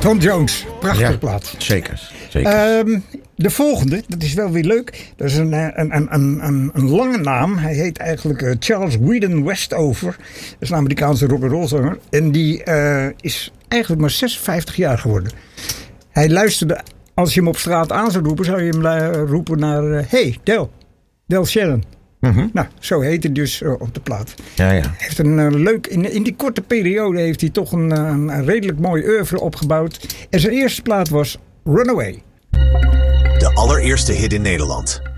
Tom Jones, prachtige plaat. Zeker. De volgende, dat is wel weer leuk. Dat is een lange naam. Hij heet eigenlijk Charles Whedon Westover. Dat is een Amerikaanse rock'n'roll zanger. En die is eigenlijk maar 56 jaar geworden. Hij luisterde, als je hem op straat aan zou roepen, zou je hem roepen naar... Hey, Del Shannon. Mm-hmm. Nou, zo heet hij dus op de plaat. Ja. Hij heeft een leuk... In die korte periode heeft hij toch een redelijk mooi oeuvre opgebouwd. En zijn eerste plaat was Runaway. De allereerste hit in Nederland.